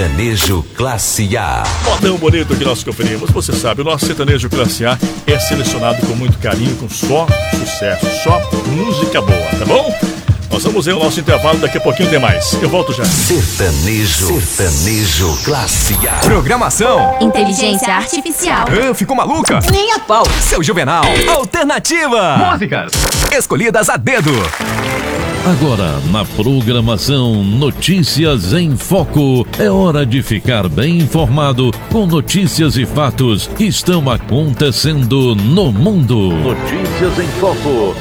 Sertanejo Classe A. Modão bonito que nós conferimos. Você sabe, o nosso sertanejo Classe A é selecionado com muito carinho, com só sucesso, só música boa, tá bom? Nós vamos ver o nosso intervalo, daqui a pouquinho tem mais. Eu volto já. Sertanejo Classe A. Programação. Inteligência artificial. Ficou maluca? Nem a pau. Seu Juvenal. Alternativa. Músicas escolhidas a dedo. Agora, na programação Notícias em Foco, é hora de ficar bem informado com notícias e fatos que estão acontecendo no mundo. Notícias em Foco.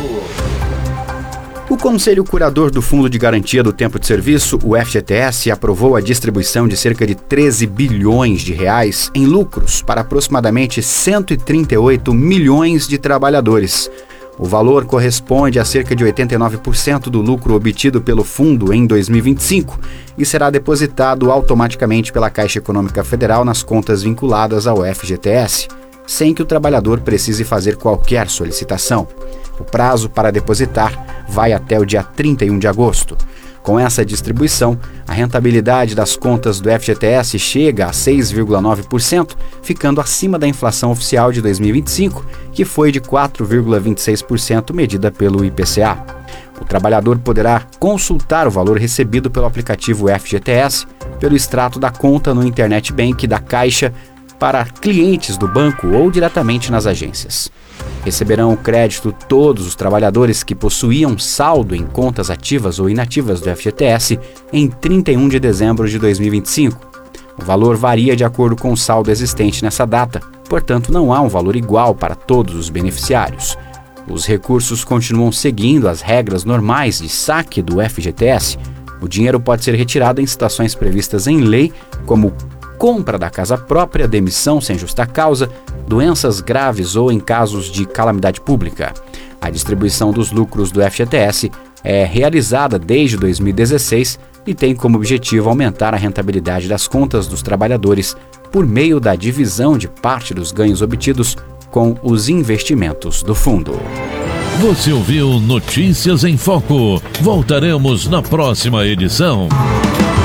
O Conselho Curador do Fundo de Garantia do Tempo de Serviço, o FGTS, aprovou a distribuição de cerca de 13 bilhões de reais em lucros para aproximadamente 138 milhões de trabalhadores. O valor corresponde a cerca de 89% do lucro obtido pelo fundo em 2025 e será depositado automaticamente pela Caixa Econômica Federal nas contas vinculadas ao FGTS, sem que o trabalhador precise fazer qualquer solicitação. O prazo para depositar vai até o dia 31 de agosto. Com essa distribuição, a rentabilidade das contas do FGTS chega a 6,9%, ficando acima da inflação oficial de 2025, que foi de 4,26% medida pelo IPCA. O trabalhador poderá consultar o valor recebido pelo aplicativo FGTS pelo extrato da conta no Internet Bank da Caixa para clientes do banco ou diretamente nas agências. Receberão o crédito todos os trabalhadores que possuíam saldo em contas ativas ou inativas do FGTS em 31 de dezembro de 2025. O valor varia de acordo com o saldo existente nessa data, portanto não há um valor igual para todos os beneficiários. Os recursos continuam seguindo as regras normais de saque do FGTS. O dinheiro pode ser retirado em situações previstas em lei, como compra da casa própria, demissão sem justa causa, doenças graves ou em casos de calamidade pública. A distribuição dos lucros do FGTS é realizada desde 2016 e tem como objetivo aumentar a rentabilidade das contas dos trabalhadores por meio da divisão de parte dos ganhos obtidos com os investimentos do fundo. Você ouviu Notícias em Foco. Voltaremos na próxima edição.